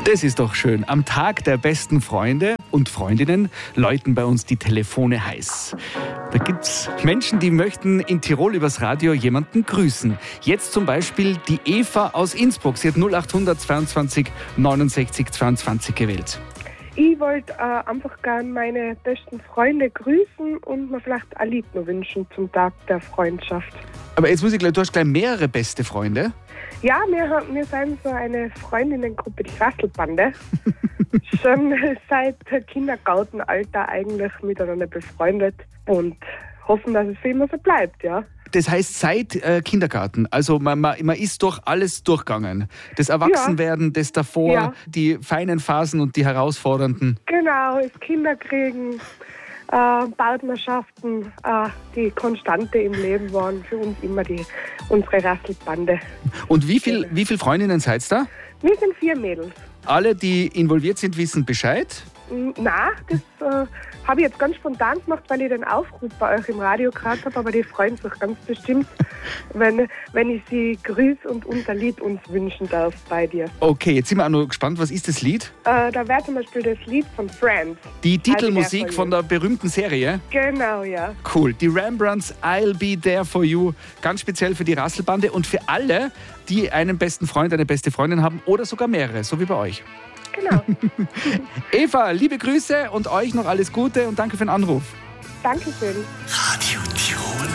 Das ist doch schön. Am Tag der besten Freunde und Freundinnen läuten bei uns die Telefone heiß. Da gibt's Menschen, die möchten in Tirol übers Radio jemanden grüßen. Jetzt zum Beispiel die Eva aus Innsbruck. Sie hat 0800 22 69 22 gewählt. Ich wollte einfach gerne meine besten Freunde grüßen und mir vielleicht ein Lied noch wünschen zum Tag der Freundschaft. Aber jetzt muss ich gleich, du hast gleich mehrere beste Freunde. Ja, wir sind so eine Freundinnengruppe, die Rasselbande. Schon seit Kindergartenalter eigentlich miteinander befreundet und hoffen, dass es für immer so bleibt, ja. Das heißt seit Kindergarten, also man ist durch alles durchgegangen. Das Erwachsenwerden, das davor, die feinen Phasen und die herausfordernden. Genau, das Kinderkriegen, Partnerschaften, die Konstante im Leben waren für uns immer unsere Rasselbande. Und wie viel Freundinnen seid ihr da? Wir sind 4 Mädels. Alle, die involviert sind, wissen Bescheid? Nein, das habe ich jetzt ganz spontan gemacht, weil ich den Aufruf bei euch im Radio gehört habe, aber die freuen sich ganz bestimmt, wenn ich sie grüße und unser Lied uns wünschen darf bei dir. Okay, jetzt sind wir auch noch gespannt, was ist das Lied? Da wäre zum Beispiel das Lied von Friends. Die Titelmusik von der berühmten Serie? Genau, ja. Cool, die Rembrandts I'll Be There For You, ganz speziell für die Rasselbande und für alle, die einen besten Freund, eine beste Freundin haben oder sogar mehrere, so wie bei euch. Genau. Eva, liebe Grüße und euch noch alles Gute und danke für den Anruf. Dankeschön. Radio Tirol.